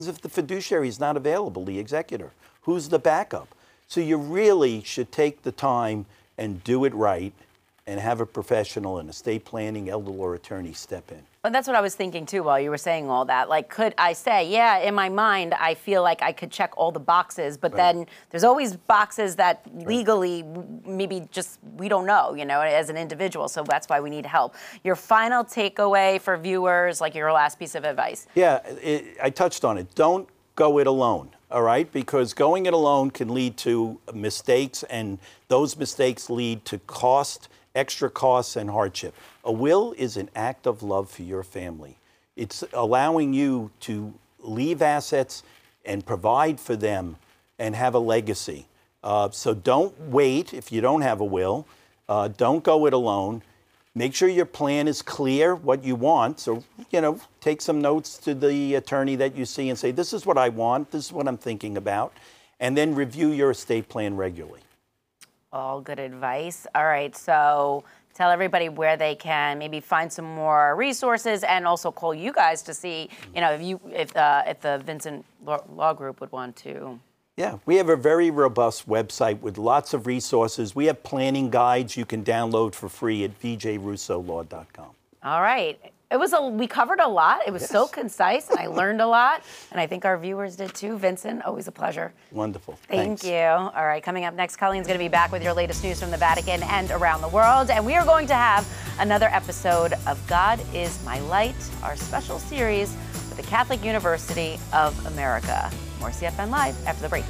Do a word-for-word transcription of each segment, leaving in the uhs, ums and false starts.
if the fiduciary is not available, the executor? Who's the backup? So you really should take the time and do it right and have a professional, an estate planning, elder law attorney step in. But that's what I was thinking too while you were saying all that. Like, could I say, yeah, in my mind, I feel like I could check all the boxes, but right. then there's always boxes that legally right. maybe just we don't know, you know, as an individual. So that's why we need help. Your final takeaway for viewers, like your last piece of advice. Yeah, it, I touched on it. Don't go it alone, all right? Because going it alone can lead to mistakes, and those mistakes lead to cost, extra costs and hardship. A will is an act of love for your family. It's allowing you to leave assets and provide for them and have a legacy. Uh, so don't wait if you don't have a will. Uh, don't go it alone. Make sure your plan is clear, what you want. So, you know, take some notes to the attorney that you see and say, this is what I want, this is what I'm thinking about, and then review your estate plan regularly. All good advice. All right, so tell everybody where they can maybe find some more resources, and also call you guys to see, you know, if you if uh, if the Vincent Law Group would want to. Yeah, we have a very robust website with lots of resources. We have planning guides you can download for free at v j russo law dot com. All right. It was a, we covered a lot. It was yes. so concise, and I learned a lot. And I think our viewers did too. Vincent, always a pleasure. Wonderful. Thank Thanks. you. All right, coming up next, Colleen's going to be back with your latest news from the Vatican and around the world. And we are going to have another episode of God is My Light, our special series with the Catholic University of America. More C F N Live after the break.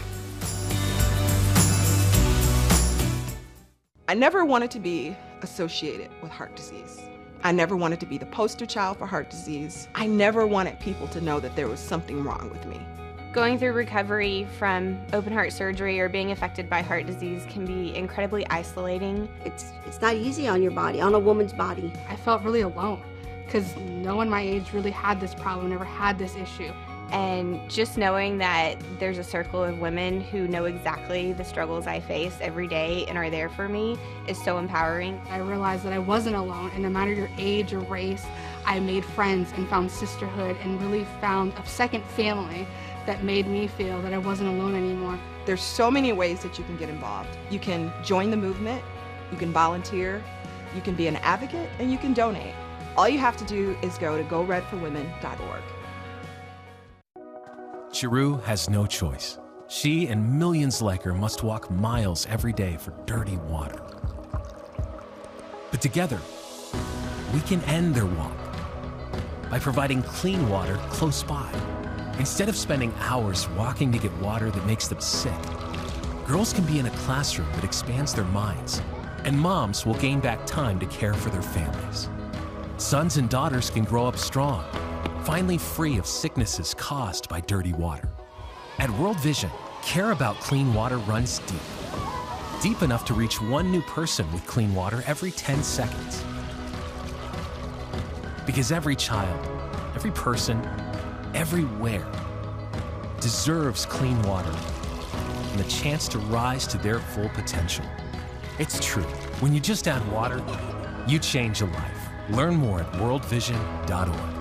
I never wanted to be associated with heart disease. I never wanted to be the poster child for heart disease. I never wanted people to know that there was something wrong with me. Going through recovery from open heart surgery or being affected by heart disease can be incredibly isolating. It's, it's not easy on your body, on a woman's body. I felt really alone because no one my age really had this problem, never had this issue. And just knowing that there's a circle of women who know exactly the struggles I face every day and are there for me is so empowering. I realized that I wasn't alone, and no matter your age or race, I made friends and found sisterhood and really found a second family that made me feel that I wasn't alone anymore. There's so many ways that you can get involved. You can join the movement, you can volunteer, you can be an advocate, and you can donate. All you have to do is go to go red for women dot org. Chiru has no choice. She and millions like her must walk miles every day for dirty water. But together, we can end their walk by providing clean water close by. Instead of spending hours walking to get water that makes them sick, girls can be in a classroom that expands their minds, and moms will gain back time to care for their families. Sons and daughters can grow up strong, finally free of sicknesses caused by dirty water. At World Vision, care about clean water runs deep. Deep enough to reach one new person with clean water every ten seconds. Because every child, every person, everywhere deserves clean water and the chance to rise to their full potential. It's true. When you just add water, you change a life. Learn more at world vision dot org.